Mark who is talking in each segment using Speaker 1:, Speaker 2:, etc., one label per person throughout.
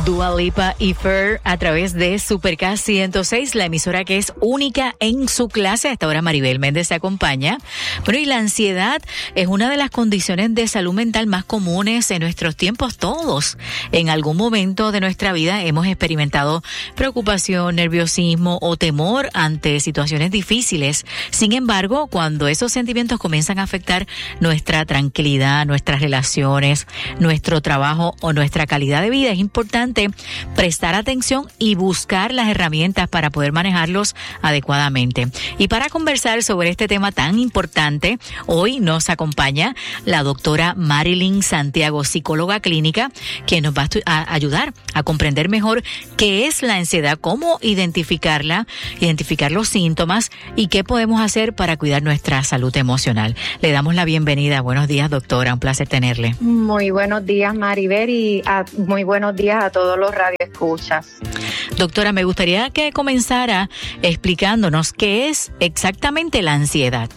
Speaker 1: Dua Lipa y Fer a través de Supercast 106, la emisora que es única en su clase. A esta hora Maribel Méndez se acompaña. Bueno, y la ansiedad es una de las condiciones de salud mental más comunes en nuestros tiempos. Todos en algún momento de nuestra vida hemos experimentado preocupación, nerviosismo o temor ante situaciones difíciles. Sin embargo, cuando esos sentimientos comienzan a afectar nuestra tranquilidad, nuestras relaciones, nuestro trabajo o nuestra calidad de vida, es importante prestar atención y buscar las herramientas para poder manejarlos adecuadamente. Y para conversar sobre este tema tan importante, hoy nos acompaña la doctora Marilyn Santiago, psicóloga clínica, quien nos va a ayudar a comprender mejor qué es la ansiedad, cómo identificarla, identificar los síntomas y qué podemos hacer para cuidar nuestra salud emocional. Le damos la bienvenida. Buenos días, doctora. Un placer tenerle.
Speaker 2: Muy buenos días, Maribel, y muy buenos días a todos los radioescuchas.
Speaker 1: Doctora, me gustaría que comenzara explicándonos qué es exactamente la ansiedad.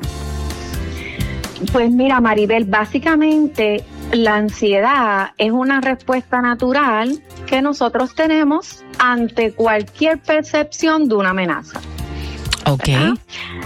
Speaker 2: Pues mira, Maribel, básicamente la ansiedad es una respuesta natural que nosotros tenemos ante cualquier percepción de una amenaza.
Speaker 1: Ok.
Speaker 2: ¿Verdad?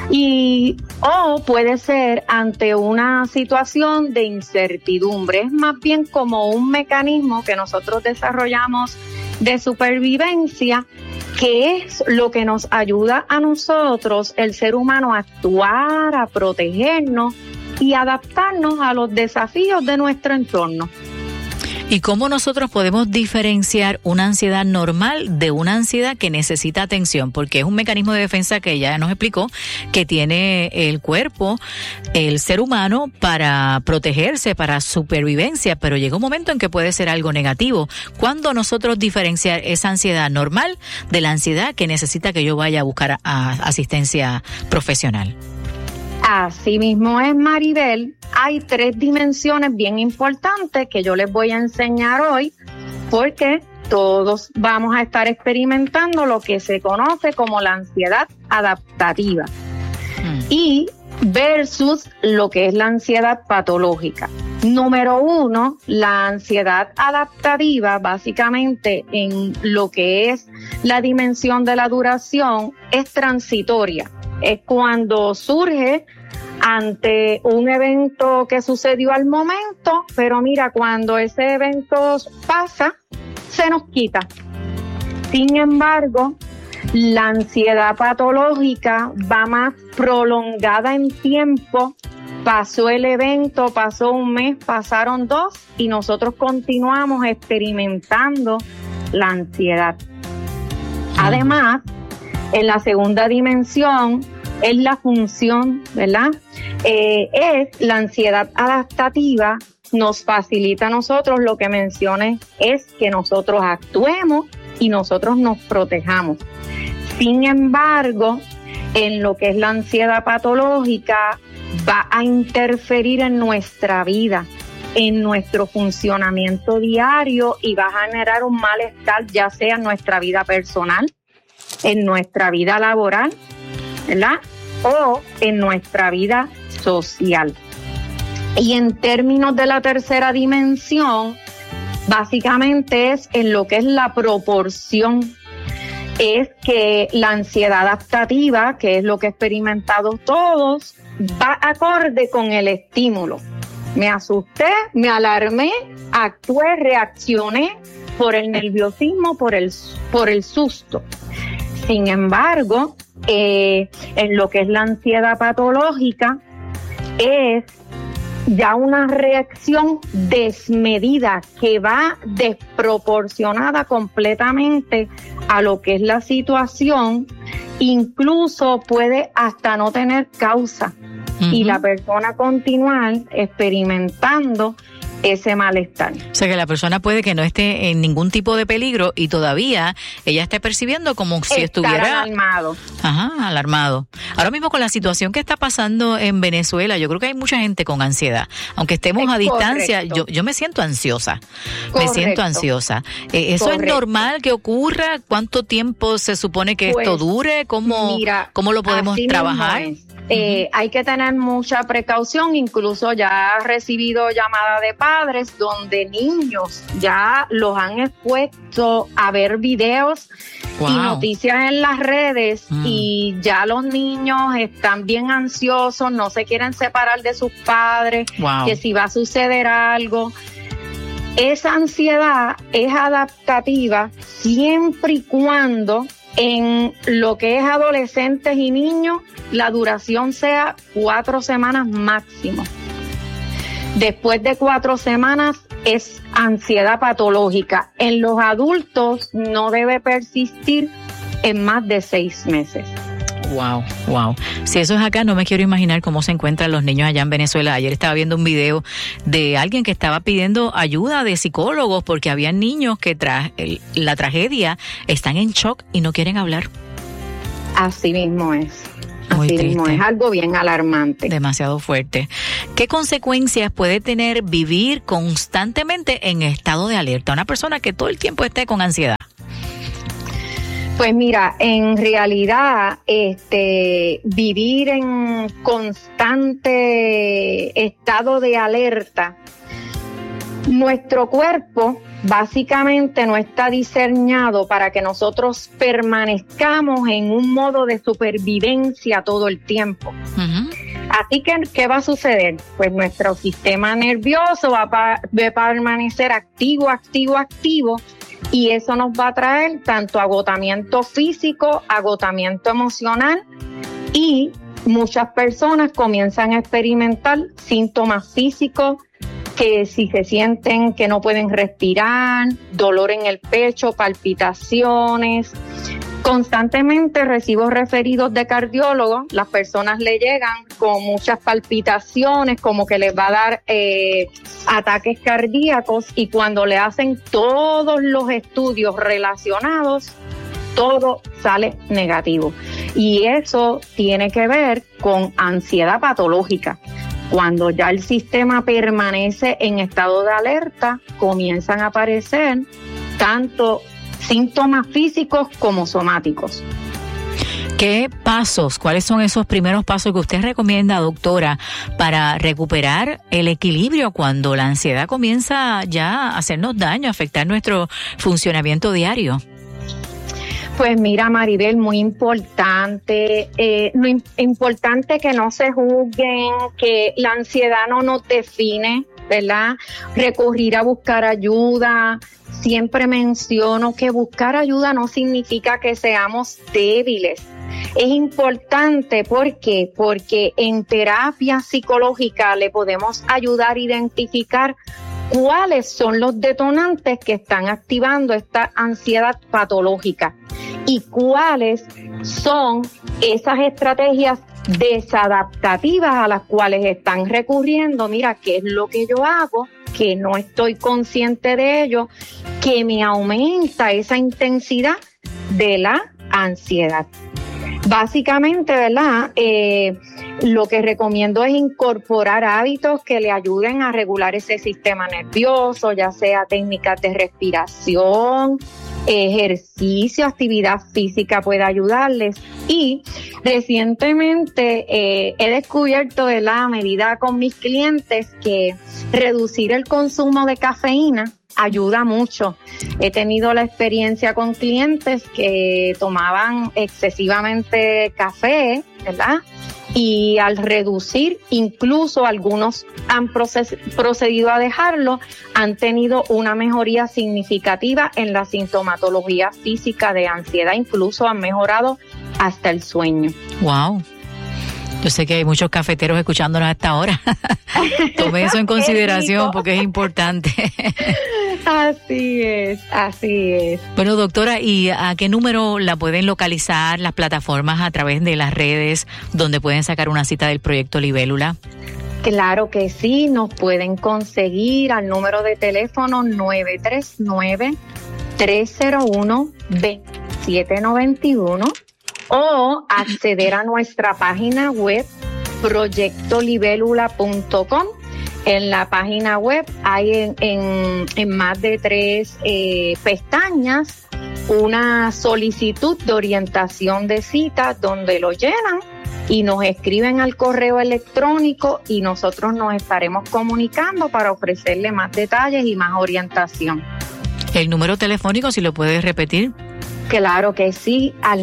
Speaker 2: O puede ser ante una situación de incertidumbre. Es más bien como un mecanismo que nosotros desarrollamos de supervivencia, que es lo que nos ayuda a nosotros, el ser humano, a actuar, a protegernos y adaptarnos a los desafíos de nuestro entorno.
Speaker 1: ¿Y cómo nosotros podemos diferenciar una ansiedad normal de una ansiedad que necesita atención? Porque es un mecanismo de defensa que ella nos explicó que tiene el cuerpo, el ser humano, para protegerse, para supervivencia, pero llega un momento en que puede ser algo negativo. ¿Cuándo nosotros diferenciar esa ansiedad normal de la ansiedad que necesita que yo vaya a buscar asistencia profesional?
Speaker 2: Así mismo es, Maribel. Hay 3 dimensiones bien importantes que yo les voy a enseñar hoy, porque todos vamos a estar experimentando lo que se conoce como la ansiedad adaptativa y versus lo que es la ansiedad patológica. Número 1, la ansiedad adaptativa, básicamente en lo que es la dimensión de la duración, es transitoria. Es cuando surge ante un evento que sucedió al momento, pero mira, cuando ese evento pasa, se nos quita. Sin embargo, la ansiedad patológica va más prolongada en tiempo. Pasó el evento, pasó un mes, pasaron 2 y nosotros continuamos experimentando la ansiedad. Además, en la segunda dimensión es la función, ¿verdad? Es la ansiedad adaptativa, nos facilita a nosotros, lo que mencioné, es que nosotros actuemos y nosotros nos protejamos. Sin embargo, en lo que es la ansiedad patológica, va a interferir en nuestra vida, en nuestro funcionamiento diario y va a generar un malestar, ya sea en nuestra vida personal, en nuestra vida laboral, ¿verdad? O en nuestra vida social. Y en términos de la tercera dimensión, básicamente es en lo que es la proporción. Es que la ansiedad adaptativa, que es lo que experimentado todos, va acorde con el estímulo. Me asusté, me alarmé, actué, reaccioné por el nerviosismo, por el susto. Sin embargo, en lo que es la ansiedad patológica, es ya una reacción desmedida que va desproporcionada completamente a lo que es la situación, incluso puede hasta no tener causa y la persona continuar experimentando ese malestar.
Speaker 1: O sea que la persona puede que no esté en ningún tipo de peligro y todavía ella esté percibiendo como si estuviera
Speaker 2: alarmado.
Speaker 1: Ajá, alarmado. Ahora mismo con la situación que está pasando en Venezuela, yo creo que hay mucha gente con ansiedad. Aunque estemos a distancia, yo me siento ansiosa. Correcto. Me siento ansiosa. ¿Eso es normal que ocurra? ¿Cuánto tiempo se supone que esto dure? ¿Cómo lo podemos trabajar?
Speaker 2: hay que tener mucha precaución. Incluso ya he recibido llamadas de padres donde niños ya los han expuesto a ver videos y noticias en las redes y ya los niños están bien ansiosos, no se quieren separar de sus padres, que si va a suceder algo. Esa ansiedad es adaptativa siempre y cuando en lo que es adolescentes y niños la duración sea 4 semanas máximo. Después de 4 semanas es ansiedad patológica. En los adultos no debe persistir en más de 6 meses.
Speaker 1: Wow. Si eso es acá, no me quiero imaginar cómo se encuentran los niños allá en Venezuela. Ayer estaba viendo un video de alguien que estaba pidiendo ayuda de psicólogos porque había niños que tras la tragedia están en shock y no quieren hablar.
Speaker 2: Así mismo es.
Speaker 1: Muy triste.
Speaker 2: Mismo es algo bien alarmante.
Speaker 1: Demasiado fuerte. ¿Qué consecuencias puede tener vivir constantemente en estado de alerta? Una persona que todo el tiempo esté con ansiedad.
Speaker 2: Pues mira, en realidad, vivir en constante estado de alerta, nuestro cuerpo básicamente no está diseñado para que nosotros permanezcamos en un modo de supervivencia todo el tiempo. Así que, ¿qué va a suceder? Pues nuestro sistema nervioso va a permanecer activo, y eso nos va a traer tanto agotamiento físico, agotamiento emocional, y muchas personas comienzan a experimentar síntomas físicos, que si se sienten que no pueden respirar, dolor en el pecho, palpitaciones. Constantemente recibo referidos de cardiólogos, las personas le llegan con muchas palpitaciones, como que les va a dar ataques cardíacos, y cuando le hacen todos los estudios relacionados, todo sale negativo. Y eso tiene que ver con ansiedad patológica. Cuando ya el sistema permanece en estado de alerta, comienzan a aparecer tanto síntomas físicos como somáticos.
Speaker 1: ¿Qué pasos, cuáles son esos primeros pasos que usted recomienda, doctora, para recuperar el equilibrio cuando la ansiedad comienza ya a hacernos daño, a afectar nuestro funcionamiento diario?
Speaker 2: Pues mira, Maribel, muy importante, importante que no se juzguen, que la ansiedad no nos define, ¿verdad? Recurrir a buscar ayuda. Siempre menciono que buscar ayuda no significa que seamos débiles. Es importante, ¿por qué? Porque en terapia psicológica le podemos ayudar a identificar cuáles son los detonantes que están activando esta ansiedad patológica y cuáles son esas estrategias desadaptativas a las cuales están recurriendo. Mira, ¿qué es lo que yo hago? Que no estoy consciente de ello, que me aumenta esa intensidad de la ansiedad. Básicamente, ¿verdad? Lo que recomiendo es incorporar hábitos que le ayuden a regular ese sistema nervioso, ya sea técnicas de respiración, ejercicio, actividad física puede ayudarles. Y recientemente he descubierto, ¿verdad?, a medida con mis clientes, que reducir el consumo de cafeína ayuda mucho. He tenido la experiencia con clientes que tomaban excesivamente café, ¿verdad? Y al reducir, incluso algunos han procedido a dejarlo, han tenido una mejoría significativa en la sintomatología física de ansiedad, incluso han mejorado hasta el sueño.
Speaker 1: Wow. Yo sé que hay muchos cafeteros escuchándonos hasta ahora. Tome eso en consideración porque es importante.
Speaker 2: Así es, así es.
Speaker 1: Bueno, doctora, ¿y a qué número la pueden localizar las plataformas a través de las redes donde pueden sacar una cita del proyecto Libélula?
Speaker 2: Claro que sí, nos pueden conseguir al número de teléfono 939-301-2791 o acceder a nuestra página web proyectolibélula.com. En la página web hay en más de 3 pestañas una solicitud de orientación de cita donde lo llenan y nos escriben al correo electrónico y nosotros nos estaremos comunicando para ofrecerle más detalles y más orientación.
Speaker 1: ¿El número telefónico, si lo puedes repetir?
Speaker 2: Claro que sí, al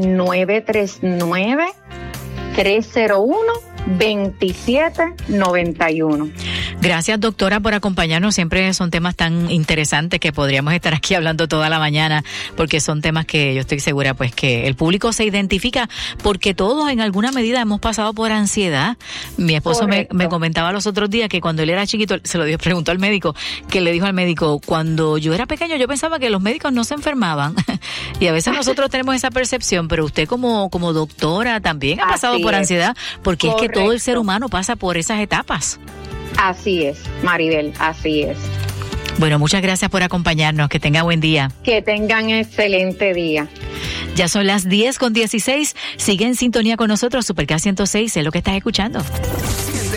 Speaker 2: 939-301-2791.
Speaker 1: Gracias, doctora, por acompañarnos. Siempre son temas tan interesantes que podríamos estar aquí hablando toda la mañana, porque son temas que yo estoy segura pues que el público se identifica, porque todos en alguna medida hemos pasado por ansiedad. Mi esposo me comentaba los otros días que cuando él era chiquito, preguntó al médico, que le dijo al médico, cuando yo era pequeño yo pensaba que los médicos no se enfermaban y a veces nosotros tenemos esa percepción, pero usted como doctora también ha pasado por ansiedad, porque es que todo el ser humano pasa por esas etapas.
Speaker 2: Así es, Maribel, así es.
Speaker 1: Bueno, muchas gracias por acompañarnos. Que tenga buen día.
Speaker 2: Que tengan excelente día.
Speaker 1: Ya son las 10:16. Sigue en sintonía con nosotros. Super K 106 es lo que estás escuchando.